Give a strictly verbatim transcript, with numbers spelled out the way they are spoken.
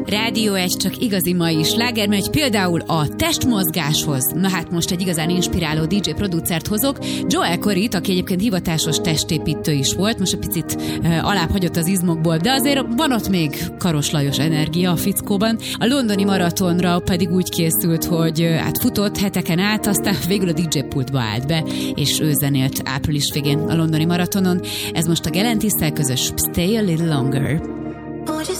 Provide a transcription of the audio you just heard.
Rádió egy csak igazi mai sláger megy, például a testmozgáshoz. Na hát most egy igazán inspiráló dé dzsé producert hozok, Joel Corryt, aki egyébként hivatásos testépítő is volt, most egy picit uh, alább hagyott az izmokból, de azért van ott még Karos Lajos energia a fickóban. A londoni maratonra pedig úgy készült, hogy uh, hát futott heteken át, aztán végül a dé dzsé pultba állt be, és ő zenélt április végén a londoni maratonon. Ez most a Gelentisszel közös Stay a Little Longer.